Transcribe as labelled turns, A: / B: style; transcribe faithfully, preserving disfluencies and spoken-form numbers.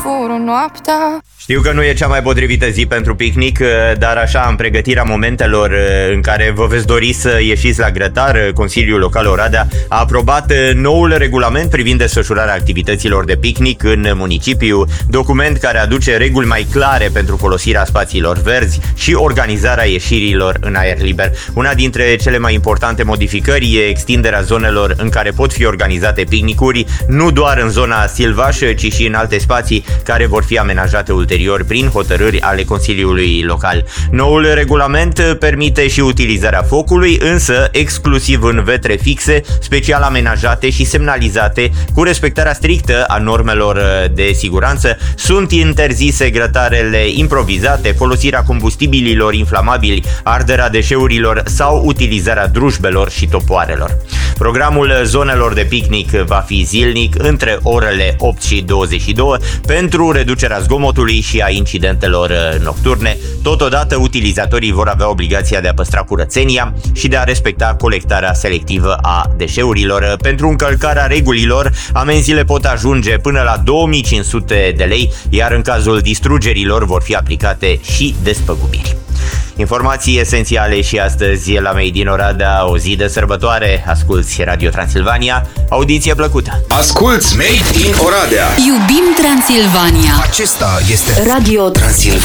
A: fură noaptea.
B: Știu că nu e cea mai potrivită zi pentru picnic, dar așa, în pregătirea momentelor în care vă veți dori să ieșiți la grătar, Consiliul Local Oradea a aprobat noul regulament privind desfășurarea activităților de picnic în municipiu, document care aduce reguli mai clare pentru folosirea spațiilor verzi și organizarea ieșirilor în aer liber. Una dintre cele mai importante modificări e extinderea zonelor în care pot fi organizate picnicuri, nu doar în zona silvașă, ci și în alte spații care vor fi amenajate ulterior prin hotărâri ale Consiliului Local. Noul regulament permite și utilizarea focului, însă exclusiv în vetre fixe, special amenajate și semnalizate cu respectarea strictă a normelor de siguranță. Sunt interzise grătarele improvizate, folosirea combustibililor inflamabili, arderea deșeurilor sau utilizarea drujbelor și topoarelor. Programul zonelor de picnic va fi zilnic între orele opt și douăzeci și două pentru reducerea zgomotului și a incidentelor nocturne. Totodată, utilizatorii vor avea obligația de a păstra curățenia și de a respecta colectarea selectivă a deșeurilor. Pentru încălcarea regulilor, amenziile pot ajunge până la două mii cinci sute de lei, iar în cazul distrugerilor vor fi aplicate și despăgubiri. Informații esențiale și astăzi la Made in Oradea, o zi de sărbătoare. Asculți Radio Transilvania, audiție plăcută!
C: Asculți Made in Oradea!
D: Iubim Transilvania!
C: Acesta este Radio Transilvania.